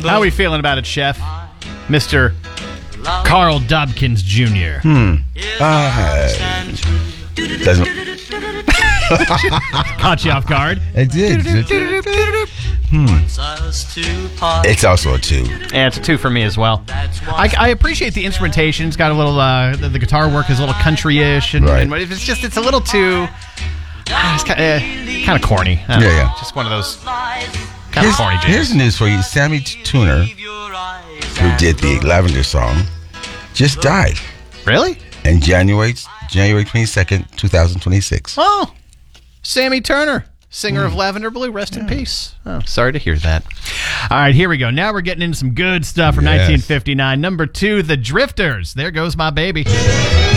How are we feeling about it, Chef? Mr. Carl Dobkins Jr. Doesn't. Caught you off guard. It did. It's also a 2. Yeah, it's a 2 for me as well. I appreciate the instrumentation. It's got a little, the guitar work is a little country-ish. And it's a little too, it's kind of corny. Yeah. Just one of those kind of corny jams. Here's the news for you. Sammy Tuner, who did the Lavender song, just died. Really? In January 22nd, 2026. Oh, Sammy Turner, singer of Lavender Blue. Rest in peace. Oh, sorry to hear that. All right, here we go. Now we're getting into some good stuff from 1959. Number 2, The Drifters. There Goes My Baby.